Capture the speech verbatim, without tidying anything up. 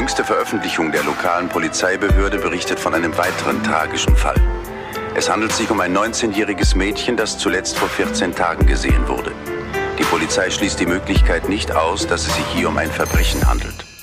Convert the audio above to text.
jüngste Veröffentlichung der lokalen Polizeibehörde berichtet von einem weiteren tragischen Fall. Es handelt sich um ein neunzehnjähriges Mädchen, das zuletzt vor vierzehn Tagen gesehen wurde. Die Polizei schließt die Möglichkeit nicht aus, dass es sich hier um ein Verbrechen handelt.